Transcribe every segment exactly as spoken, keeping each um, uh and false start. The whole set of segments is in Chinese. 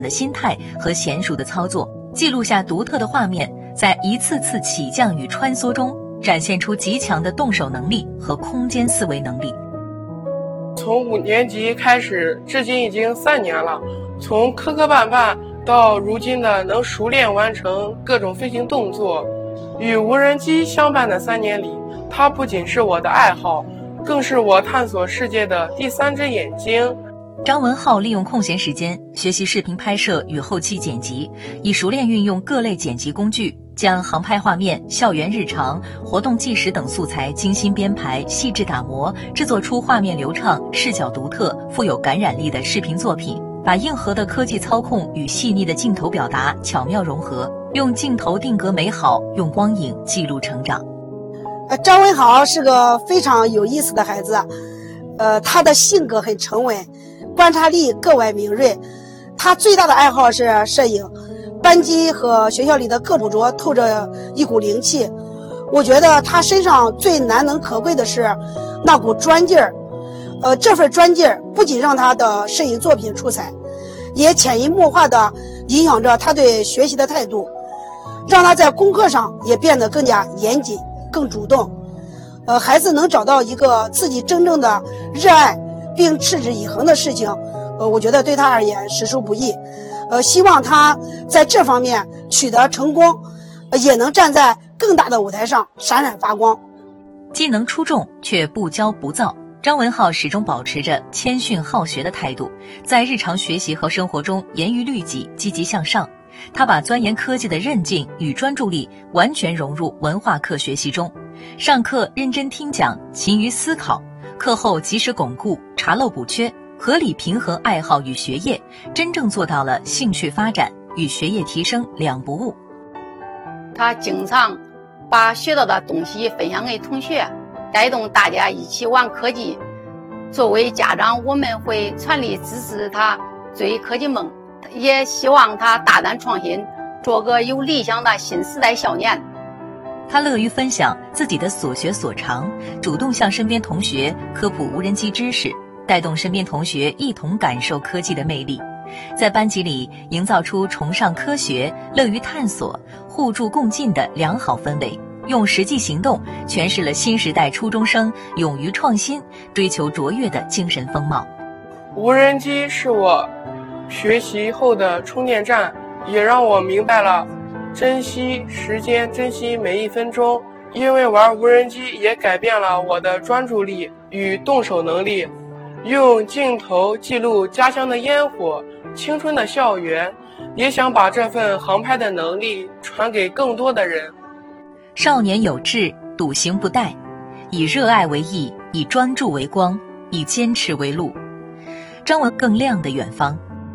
的心态和娴熟的操作，记录下独特的画面，在一次次起降与穿梭中展现出极强的动手能力和空间思维能力。 从五年级开始，至今已经三年了，从磕磕绊绊到如今的能熟练完成各种飞行动作。与无人机相伴的三年里，它不仅是我的爱好，更是我探索世界的第三只眼睛。 张文浩利用空闲时间学习视频拍摄与后期剪辑，以熟练运用各类剪辑工具，将航拍画面、校园日常、活动纪实等素材精心编排、细致打磨，制作出画面流畅、视角独特、富有感染力的视频作品，把硬核的科技操控与细腻的镜头表达巧妙融合，用镜头定格美好，用光影记录成长。 呃，张文浩是个非常有意思的孩子，呃，他的性格很沉稳，观察力格外敏锐。他最大的爱好是摄影，班级和学校里的各捕捉透着一股灵气。我觉得他身上最难能可贵的是那股专劲儿。呃，这份专劲儿不仅让他的摄影作品出彩，也潜移默化地影响着他对学习的态度，让他在功课上也变得更加严谨、更主动。呃，孩子能找到一个自己真正的热爱并持之以恒的事情，呃，我觉得对他而言实属不易。呃，希望他在这方面取得成功，呃，也能站在更大的舞台上闪闪发光。 技能出众却不骄不躁，张文浩始终保持着谦逊好学的态度，在日常学习和生活中严于律己、积极向上。他把钻研科技的韧劲与专注力完全融入文化课学习中，上课认真听讲，勤于思考，课后及时巩固，查漏补缺，合理平衡爱好与学业，真正做到了兴趣发展与学业提升两不误。 他经常把学到的东西分享给同学，带动大家一起玩科技。作为家长，我们会全力支持他追科技梦，也希望他大胆创新，做个有理想的新时代少年。 他乐于分享自己的所学所长，主动向身边同学科普无人机知识，带动身边同学一同感受科技的魅力，在班级里营造出崇尚科学、乐于探索、互助共进的良好氛围，用实际行动诠释了新时代初中生勇于创新、追求卓越的精神风貌。 无人机是我学习后的充电站，也让我明白了珍惜时间，珍惜每一分钟。因为玩无人机也改变了我的专注力与动手能力，用镜头记录家乡的烟火、青春的校园，也想把这份航拍的能力传给更多的人。 少年有志，笃行不怠，以热爱为翼，以专注为光，以坚持为路。张文更亮的远方。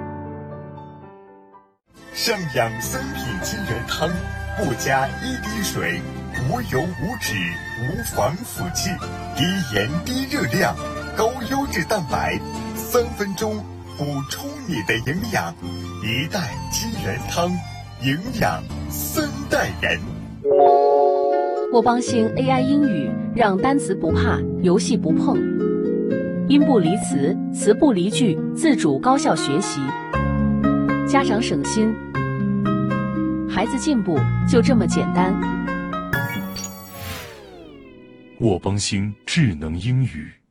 生养三品金元汤，不加一滴水，无油无脂，无防腐剂，低盐低热量，高优质蛋白，三分钟补充你的营养。一代金元汤，营养三代人。 沃邦星 A I 英语，让单词不怕，游戏不碰，音不离词，词不离句，自主高效学习，家长省心，孩子进步就这么简单。 沃邦星智能英语。